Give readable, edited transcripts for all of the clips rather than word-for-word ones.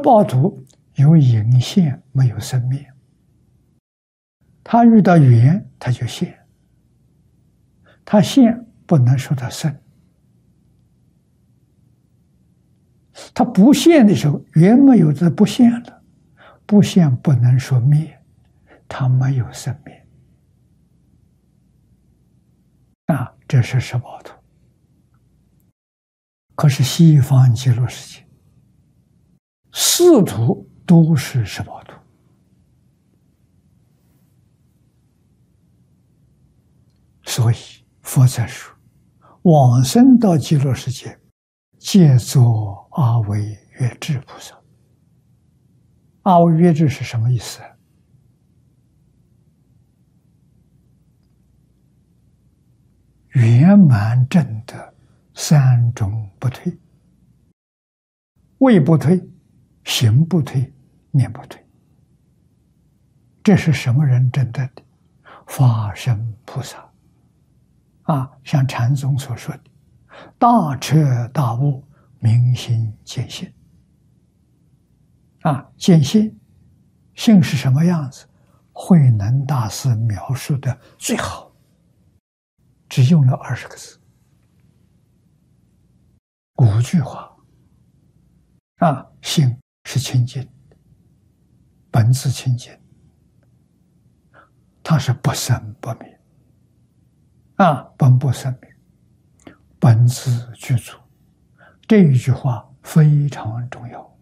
报土有隐现，没有生灭。他遇到缘，他就现。他现不能说他生。他不现的时候，缘没有的不现了，不现不能说灭，他没有生灭。这是十报土。可是西方极乐世界，四土都是十报土。所以佛才说，往生到极乐世界，皆作阿惟越致菩萨。阿惟越致是什么意思？圆满证得三种不退，位不退，行不退，念不退。这是什么人证得的？法身菩萨。像禅宗所说的，大彻大悟，明心见性。见性，性是什么样子？慧能大师描述的最好，只用了20个字，5句话。性是清净，本自清净，它是不生不灭。本不生灭，本自具足。这一句话非常重要。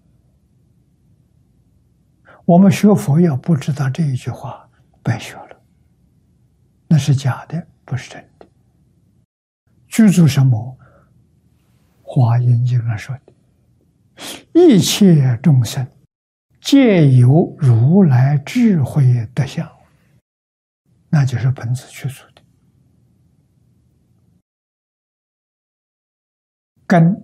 我们学佛要不知道这一句话，白学了，那是假的，不是真的。具足什么？华严经上说的，一切众生皆有如来智慧德相，那就是本自具足的。跟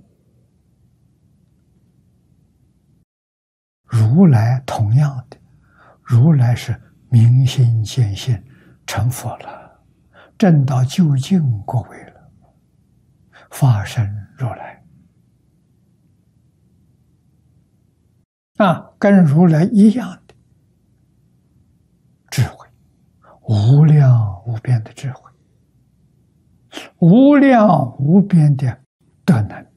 如来同样的，如来是明心见性，成佛了，证到究竟果位了，法身如来。跟如来一样的智慧，无量无边的智慧，无量无边的德能，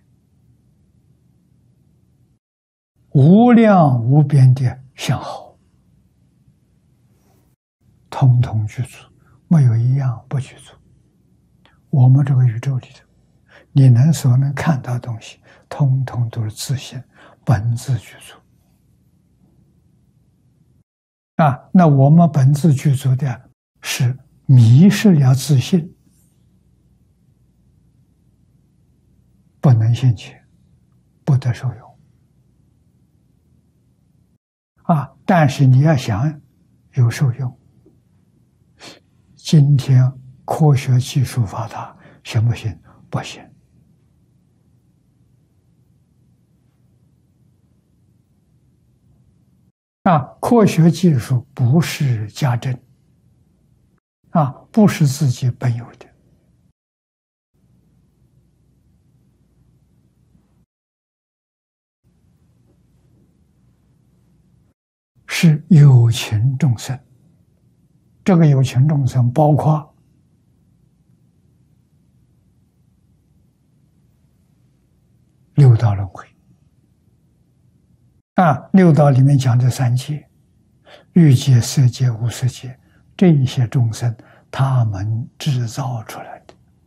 无量无边的相好，统统具足，没有一样不具足。我们这个宇宙里头，你所能看到的东西，统统都是自性，本自具足。那我们本自具足的是迷失了自性，不能现前，不得受用。但是你要想有受用，今天科学技术发达，行不行？不行。科学技术不是家政，不是自己本有的，是有情众生。这个有情众生包括六道轮回。六道里面讲的3界，欲界、色界、无色界，这一些众生，他们制造出来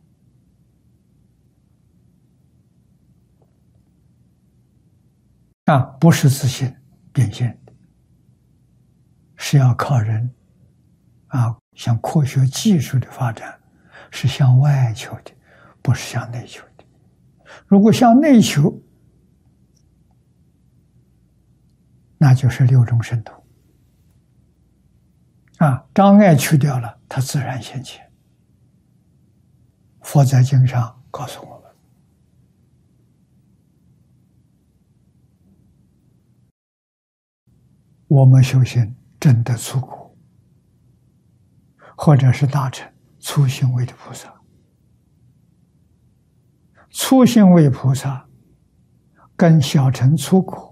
的，不是自性变现的，是要靠人，向科学技术的发展，是向外求的，不是向内求的。如果向内求，那就是6种神通。障碍去掉了，它自然现前。佛在经上告诉我们，我们修行真的出果，或者是大乘粗行位的菩萨，粗行位菩萨跟小乘出果